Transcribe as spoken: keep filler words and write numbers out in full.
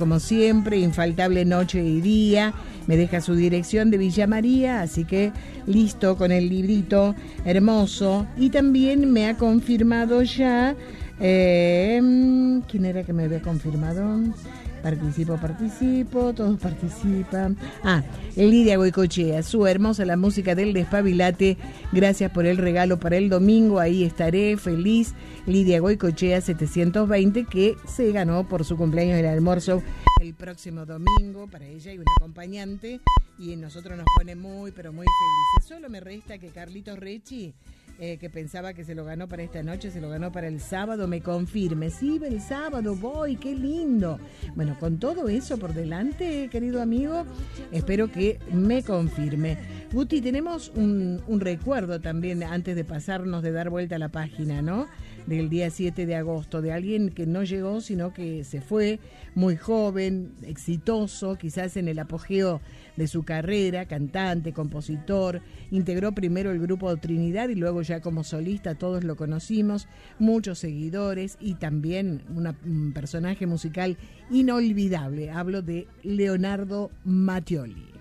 como siempre, infaltable noche y día. Me deja su dirección de Villa María, así que listo con el librito hermoso. Y también me ha confirmado ya, eh, ¿quién era que me había confirmado? Participo, participo, todos participan. Ah, Lidia Goicochea, su hermosa la música del Despabilate. Gracias por el regalo para el domingo, ahí estaré feliz. Lidia Goicochea setecientos veinte, que se ganó por su cumpleaños el almuerzo el próximo domingo para ella y un acompañante. Y nosotros nos pone muy, pero muy felices. Solo me resta que Carlitos Rechi, Eh, que pensaba que se lo ganó para esta noche, se lo ganó para el sábado, me confirme. Sí, el sábado voy, qué lindo. Bueno, con todo eso por delante, querido amigo, espero que me confirme. Guti, tenemos un, un recuerdo también, antes de pasarnos, de dar vuelta a la página, ¿no? Del día siete de agosto, de alguien que no llegó, sino que se fue, muy joven, exitoso, quizás en el apogeo de su carrera, cantante, compositor. Integró primero el grupo Trinidad y luego ya como solista todos lo conocimos, muchos seguidores y también una, un personaje musical inolvidable. Hablo de Leonardo Mattioli.